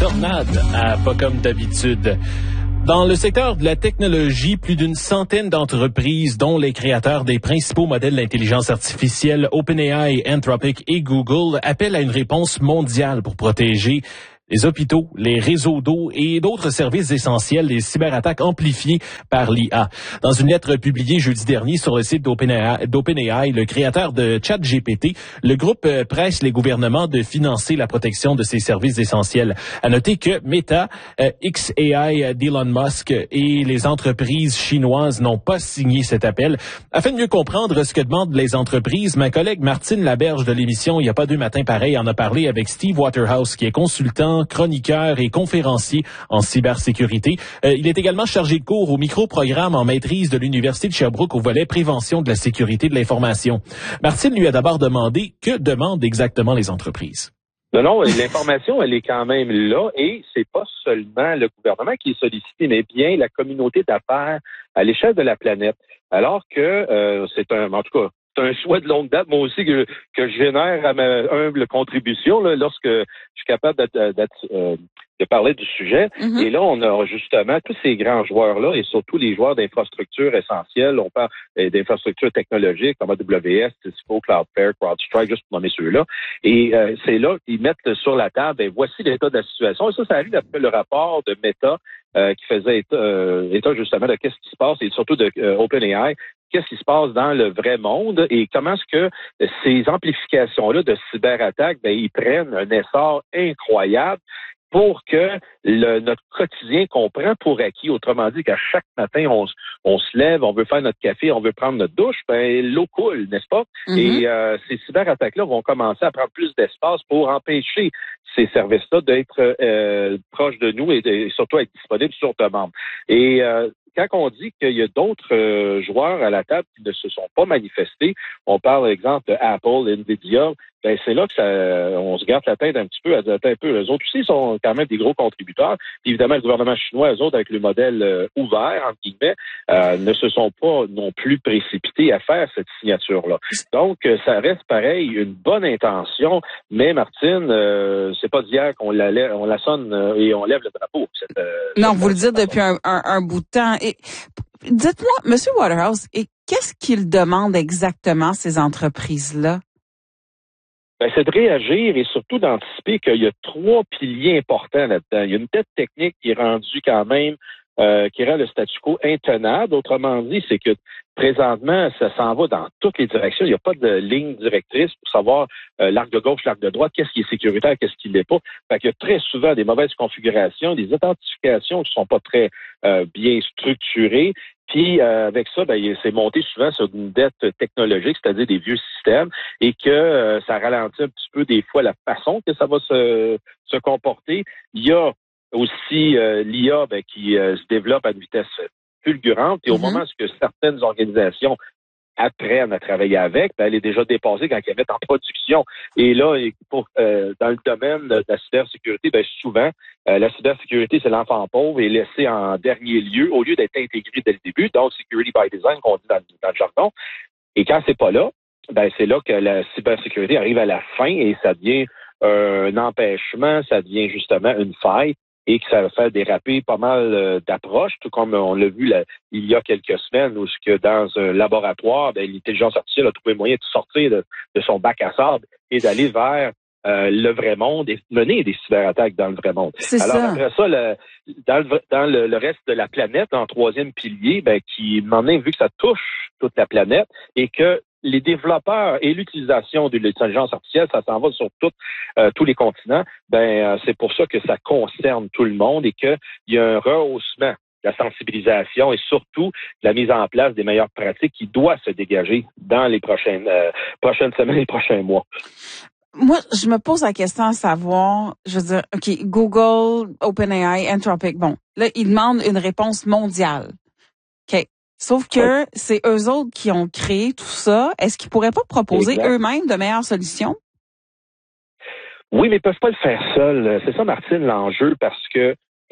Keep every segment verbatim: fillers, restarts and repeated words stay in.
tornade à pas comme d'habitude. Dans le secteur de la technologie, plus d'une centaine d'entreprises, dont les créateurs des principaux modèles d'intelligence artificielle OpenAI, Anthropic et Google, appellent à une réponse mondiale pour protéger les hôpitaux, les réseaux d'eau et d'autres services essentiels des cyberattaques amplifiées par l'I A. Dans une lettre publiée jeudi dernier sur le site d'OpenAI, d'OpenAI, le créateur de ChatGPT, le groupe presse les gouvernements de financer la protection de ces services essentiels. À noter que Meta, euh, X A I d'Elon Musk et les entreprises chinoises n'ont pas signé cet appel. Afin de mieux comprendre ce que demandent les entreprises, ma collègue Martine Laberge de l'émission Il n'y a pas deux matins pareils en a parlé avec Steve Waterhouse, qui est consultant, chroniqueur et conférencier en cybersécurité. Euh, il est également chargé de cours au micro-programme en maîtrise de l'Université de Sherbrooke au volet prévention de la sécurité de l'information. Martine lui a d'abord demandé que demandent exactement les entreprises. Non, non, l'information, elle est quand même là et c'est pas seulement le gouvernement qui est sollicité, mais bien la communauté d'affaires à l'échelle de la planète. Alors que euh, c'est un, en tout cas, c'est un souhait de longue date, moi aussi, que, que je génère à ma humble contribution là, lorsque je suis capable d'être, d'être, euh, de parler du sujet. Mm-hmm. Et là, on a justement tous ces grands joueurs-là et surtout les joueurs d'infrastructures essentielles. On parle euh, d'infrastructures technologiques comme A W S, Cisco, Cloudflare, CrowdStrike, juste pour nommer ceux-là. Et euh, c'est là qu'ils mettent sur la table, et voici l'état de la situation. Et ça, ça arrive après le rapport de Meta euh, qui faisait état, euh, état justement de qu'est-ce qui se passe et surtout de euh, OpenAI. Qu'est-ce qui se passe dans le vrai monde et comment est-ce que ces amplifications-là de cyberattaques, ben, ils prennent un essor incroyable pour que le, notre quotidien qu'on prend pour acquis, autrement dit qu'à chaque matin, on, on se lève, on veut faire notre café, on veut prendre notre douche, ben l'eau coule, n'est-ce pas? Mm-hmm. Et euh, ces cyberattaques-là vont commencer à prendre plus d'espace pour empêcher ces services-là d'être euh, proches de nous et, de, et surtout être disponibles sur demande. Et euh, quand on dit qu'il y a d'autres euh, joueurs à la table qui ne se sont pas manifestés, on parle, par exemple, d'Apple, Nvidia, ben c'est là que ça, on se garde la tête un petit peu, à dire un peu. Eux autres aussi sont quand même des gros contributeurs. Puis évidemment, le gouvernement chinois, eux autres, avec le modèle euh, ouvert, entre guillemets, euh, ne se sont pas non plus précipités à faire cette signature-là. Donc, euh, ça reste pareil, une bonne intention, mais Martine, euh, c'est pas d'hier qu'on la, lève, on la sonne euh, et on lève le drapeau. Cette, euh, non, cette vous le dites depuis un, un, un bout de temps. Et dites-moi, Monsieur Waterhouse, et qu'est-ce qu'ils demandent exactement, ces entreprises-là? Ben, c'est de réagir et surtout d'anticiper qu'il y a trois piliers importants là-dedans. Il y a une dette technique qui est rendue quand même, euh, qui rend le statu quo intenable. Autrement dit, c'est que présentement, ça s'en va dans toutes les directions. Il n'y a pas de ligne directrice pour savoir euh, l'arc de gauche, l'arc de droite, qu'est-ce qui est sécuritaire, qu'est-ce qui ne l'est pas. Fait qu'il y a très souvent des mauvaises configurations, des identifications qui ne sont pas très euh, bien structurées. Puis euh, avec ça, ben, c'est monté souvent sur une dette technologique, c'est-à-dire des vieux systèmes, et que euh, ça ralentit un petit peu des fois la façon que ça va se, se comporter. Il y a aussi euh, l'I A ben, qui euh, se développe à une vitesse fulgurante, et au mm-hmm. moment où certaines organisations apprennent à travailler avec, ben, elle est déjà dépassée quand elles mettent en production. Et là, pour, euh, dans le domaine de la cybersécurité, ben, souvent, euh, la cybersécurité, c'est l'enfant pauvre et laissé en dernier lieu au lieu d'être intégré dès le début. Donc, security by design, qu'on dit dans, dans le jargon. Et quand c'est pas là, ben, c'est là que la cybersécurité arrive à la fin et ça devient euh, un empêchement, ça devient justement une faille. Et que ça va faire déraper pas mal euh, d'approches, tout comme on l'a vu là, il y a quelques semaines, où que dans un laboratoire, ben, l'intelligence artificielle a trouvé moyen de sortir de, de son bac à sable et d'aller vers euh, le vrai monde et mener des cyberattaques dans le vrai monde. C'est Alors ça. après ça, le, dans, le, dans le, le reste de la planète, en troisième pilier, ben, qui m'en est vu que ça touche toute la planète et que les développeurs et l'utilisation de l'intelligence artificielle, ça s'en va sur tout, euh, tous les continents, ben euh, c'est pour ça que ça concerne tout le monde et qu'il y a un rehaussement de la sensibilisation et surtout la mise en place des meilleures pratiques qui doit se dégager dans les prochaines, euh, prochaines semaines et prochains mois. Moi, je me pose la question à savoir, je veux dire, OK, Google, OpenAI, Anthropic, bon, là, ils demandent une réponse mondiale. OK. Sauf que oui. c'est eux autres qui ont créé tout ça. Est-ce qu'ils pourraient pas proposer exact. eux-mêmes de meilleures solutions? Oui, mais ils peuvent pas le faire seuls. C'est ça, Martine, l'enjeu, parce que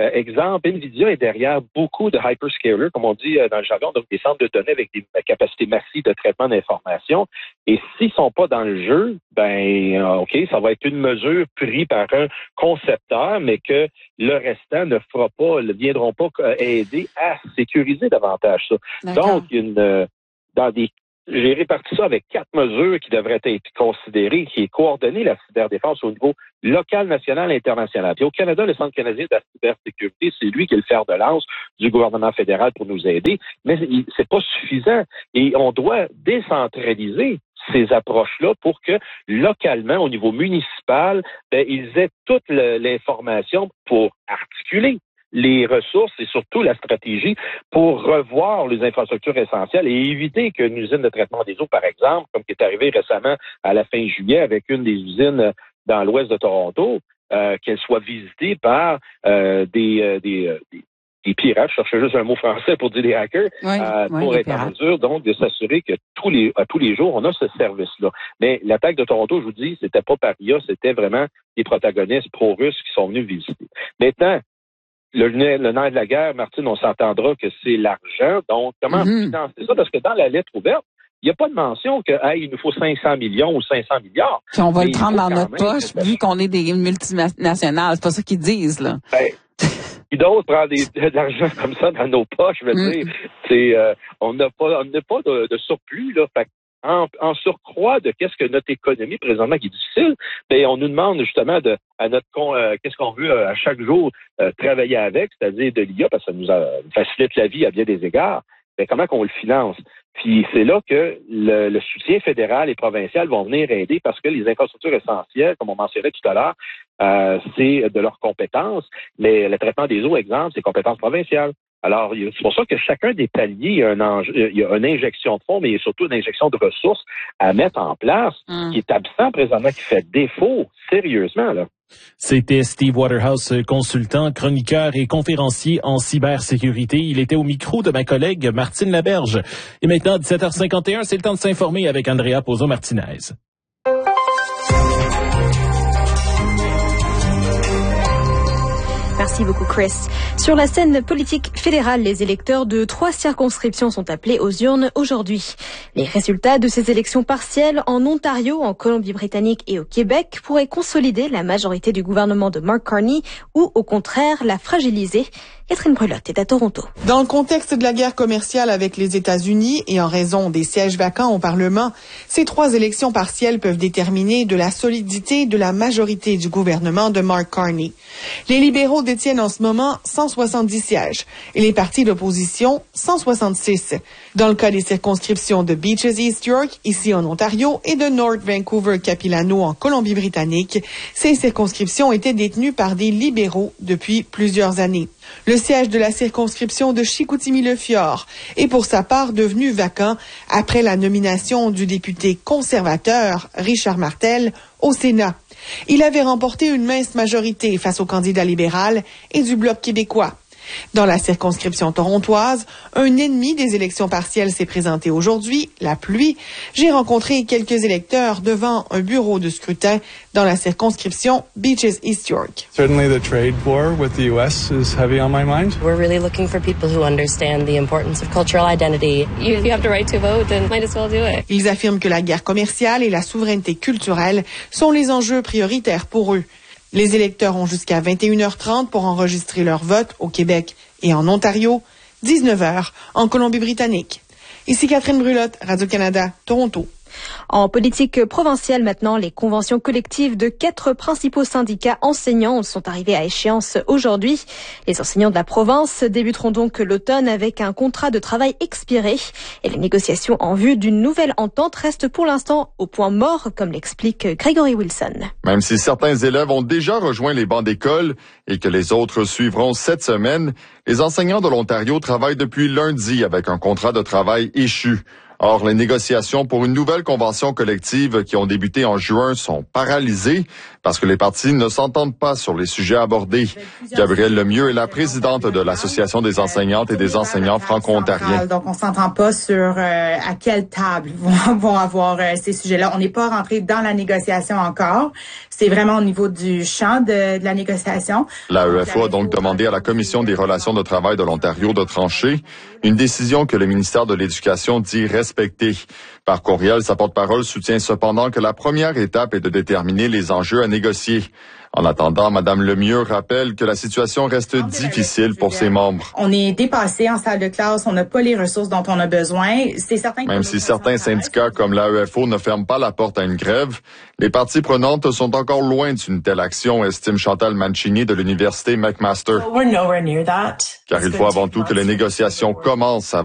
Euh, exemple, NVIDIA est derrière beaucoup de hyperscalers, comme on dit euh, dans le jargon, donc des centres de données avec des capacités massives de traitement d'informations. Et s'ils sont pas dans le jeu, ben euh, OK, ça va être une mesure prise par un concepteur, mais que le restant ne fera pas, ne viendront pas euh, aider à sécuriser davantage ça. D'accord. Donc, une, euh, dans des J'ai réparti ça avec quatre mesures qui devraient être considérées, qui est coordonner la cyberdéfense au niveau local, national et international. Puis au Canada, le Centre canadien de la cybersécurité, c'est lui qui est le fer de lance du gouvernement fédéral pour nous aider, mais c'est pas suffisant. Et on doit décentraliser ces approches-là pour que, localement, au niveau municipal, ben, ils aient toute le, l'information pour articuler les ressources et surtout la stratégie pour revoir les infrastructures essentielles et éviter qu'une usine de traitement des eaux, par exemple, comme qui est arrivé récemment à la fin juillet avec une des usines dans l'ouest de Toronto, euh, qu'elle soit visitée par euh, des, euh, des, euh, des des pirates, je cherchais juste un mot français pour dire des hackers, oui, euh, oui, pour être pirates. en mesure donc de s'assurer que tous les à tous les jours, on a ce service-là. Mais l'attaque de Toronto, je vous dis, c'était pas par I A, c'était vraiment des protagonistes pro-russes qui sont venus visiter. Maintenant, le, le nerf de la guerre, Martine, on s'entendra que c'est l'argent. Donc, comment mm-hmm. financer ça? Parce que dans la lettre ouverte, il n'y a pas de mention que hey, il nous faut cinq cents millions ou cinq cents milliards. Puis on va mais le prendre dans notre poche, que... vu qu'on est des multinationales. C'est pas ça qu'ils disent, là. Ben, qui d'autres prend des, de l'argent comme ça dans nos poches, je veux mm. dire, c'est euh, on n'a pas on n'a pas de, de surplus là. Fait en, en surcroît de qu'est-ce que notre économie présentement qui est difficile, ben on nous demande justement de à notre con, euh, qu'est-ce qu'on veut euh, à chaque jour euh, travailler avec, c'est-à-dire de l'I A parce que ça nous, a, nous facilite la vie à bien des égards. Ben comment qu'on le finance? Puis c'est là que le, le soutien fédéral et provincial vont venir aider parce que les infrastructures essentielles, comme on mentionnait tout à l'heure, euh, c'est de leurs compétences, mais le traitement des eaux, exemple, c'est compétences provinciales. Alors, c'est pour ça que chacun des paliers, il y a, un enjeu, il y a une injection de fonds, mais il y a surtout une injection de ressources à mettre en place, mmh. qui est absent présentement, qui fait défaut, sérieusement, là. C'était Steve Waterhouse, consultant, chroniqueur et conférencier en cybersécurité. Il était au micro de ma collègue Martine Laberge. Et maintenant, dix-sept heures cinquante et un, c'est le temps de s'informer avec Andrea Pozo-Martinez. Merci beaucoup, Chris. Sur la scène politique fédérale, les électeurs de trois circonscriptions sont appelés aux urnes aujourd'hui. Les résultats de ces élections partielles en Ontario, en Colombie-Britannique et au Québec pourraient consolider la majorité du gouvernement de Mark Carney ou, au contraire, la fragiliser. Catherine Brulotte est à Toronto. Dans le contexte de la guerre commerciale avec les États-Unis et en raison des sièges vacants au Parlement, ces trois élections partielles peuvent déterminer de la solidité de la majorité du gouvernement de Mark Carney. Les libéraux détiennent en ce moment cent soixante-dix sièges et les partis d'opposition cent soixante-six. Dans le cas des circonscriptions de Beaches East York, ici en Ontario, et de North Vancouver-Capilano en Colombie-Britannique, ces circonscriptions étaient détenues par des libéraux depuis plusieurs années. Le siège de la circonscription de Chicoutimi-le-Fjord est pour sa part devenu vacant après la nomination du député conservateur Richard Martel au Sénat. Il avait remporté une mince majorité face au candidat libéral et du Bloc québécois. Dans la circonscription torontoise, un ennemi des élections partielles s'est présenté aujourd'hui, la pluie. J'ai rencontré quelques électeurs devant un bureau de scrutin dans la circonscription Beaches East York. Certainly the trade war with the U S is heavy on my mind. We're really looking for people who understand the importance of cultural identity. If you have the right to vote, then might as well do it. Ils affirment que la guerre commerciale et la souveraineté culturelle sont les enjeux prioritaires pour eux. Les électeurs ont jusqu'à vingt et une heures trente pour enregistrer leur vote au Québec et en Ontario, dix-neuf heures en Colombie-Britannique. Ici Catherine Brulotte, Radio-Canada, Toronto. En politique provinciale maintenant, les conventions collectives de quatre principaux syndicats enseignants sont arrivées à échéance aujourd'hui. Les enseignants de la province débuteront donc l'automne avec un contrat de travail expiré et les négociations en vue d'une nouvelle entente restent pour l'instant au point mort, comme l'explique Gregory Wilson. Même si certains élèves ont déjà rejoint les bancs d'école et que les autres suivront cette semaine, les enseignants de l'Ontario travaillent depuis lundi avec un contrat de travail échu. Or, les négociations pour une nouvelle convention collective qui ont débuté en juin sont paralysées parce que les partis ne s'entendent pas sur les sujets abordés. Gabrielle Lemieux est la présidente de l'Association des enseignantes et des enseignants franco-ontariens. Donc, on s'entend pas sur euh, à quelle table vont, vont avoir euh, ces sujets-là. On n'est pas rentré dans la négociation encore. C'est vraiment au niveau du champ de, de la négociation. L'A E F A a donc demandé à la Commission des relations de travail de l'Ontario de trancher, une décision que le ministère de l'Éducation dit respecter. Par courriel, sa porte-parole soutient cependant que la première étape est de déterminer les enjeux à négocier. En attendant, Mme Lemieux rappelle que la situation reste difficile pour ses membres. On est dépassé en salle de classe, on n'a pas les ressources dont on a besoin. C'est certain que même si certains syndicats comme l'A E F O ne ferment pas la porte à une grève, les parties prenantes sont encore loin d'une telle action, estime Chantal Mancini de l'Université McMaster. Car il faut avant tout que les négociations commencent